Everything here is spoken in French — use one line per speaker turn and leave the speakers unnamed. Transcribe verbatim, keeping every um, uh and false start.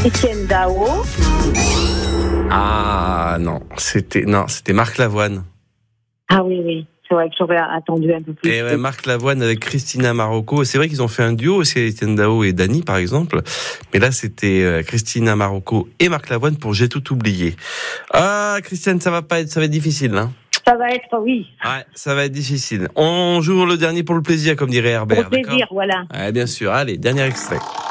Étienne Dao.
Ah non, c'était non, c'était Marc Lavoine.
Ah oui, oui. C'est vrai que j'aurais attendu un peu plus.
Et ouais, Marc Lavoine avec Christina Marocco. C'est vrai qu'ils ont fait un duo aussi, Étienne Dao et Dany, par exemple. Mais là, c'était euh, Christina Marocco et Marc Lavoine pour J'ai tout oublié. Ah, Christiane, ça va pas être, ça va être difficile, hein.
Ça va être, oui.
Ouais, ça va être difficile. On joue le dernier pour le plaisir, comme dirait Herbert.
Pour le plaisir,
d'accord ?
voilà.
Ouais, bien sûr. Allez, dernier extrait.